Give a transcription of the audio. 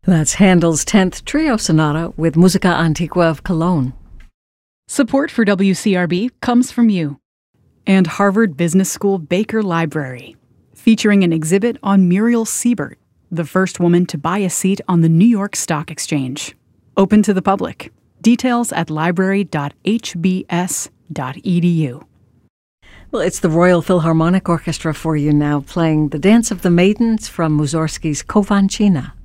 That's Handel's 10th Trio Sonata with Musica Antigua of Cologne. Support for WCRB comes from you and Harvard Business School Baker Library, featuring an exhibit on Muriel Siebert, the first woman to buy a seat on the New York Stock Exchange. Open to the public. Details at library.hbs.edu. Well, it's the Royal Philharmonic Orchestra for you now, playing The Dance of the Maidens from Mussorgsky's Kovanchina.